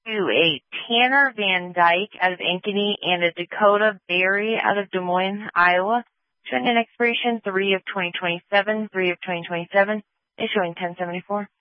to a Tanner Van Dyke out of Ankeny and a Dakota Berry out of Des Moines, Iowa, showing an expiration 3 of 2027, 3 of 2027, issuing 1074.